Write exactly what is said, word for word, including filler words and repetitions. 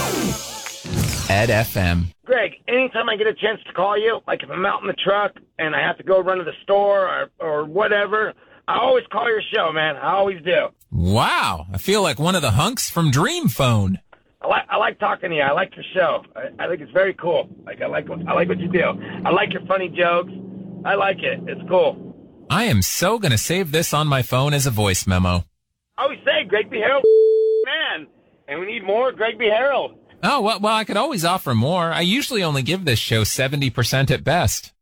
Ed F M. Greg, anytime I get a chance to call you, like if I'm out in the truck and I have to go run to the store or, or whatever, I always call your show, man. I always do. Wow. I feel like one of the hunks from Dream Phone. I like I like talking to you. I like your show. I, I think it's very cool. Like I like what I like what you do. I like your funny jokes. I like it. It's cool. I am so going to save this on my phone as a voice memo. I always say Greg B. Harold, man. And we need more Greg B. Harold. Oh, well, well, I could always offer more. I usually only give this show seventy percent at best.